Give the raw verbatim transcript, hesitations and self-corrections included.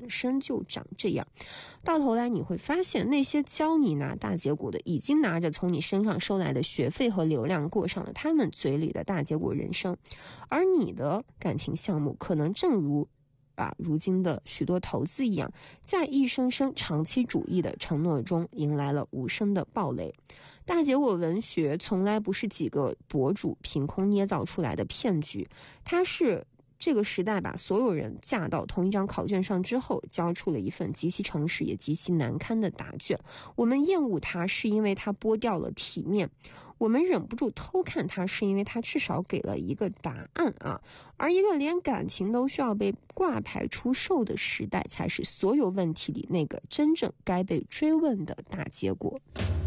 生就长这样。到头来你会发现，那些教你拿大结果的，已经拿着从你身上收来的学费和流量，过上了他们嘴里的大结果人生。而你的感情项目可能正如啊，如今的许多投资一样，在一声声长期主义的承诺中迎来了无声的暴雷。大结果文学从来不是几个博主凭空捏造出来的骗局，它是这个时代把所有人架到同一张考卷上之后，交出了一份极其诚实也极其难堪的答卷。我们厌恶它是因为它剥掉了体面，我们忍不住偷看它是因为它至少给了一个答案啊。而一个连感情都需要被挂牌出售的时代，才是所有问题里那个真正该被追问的大结果。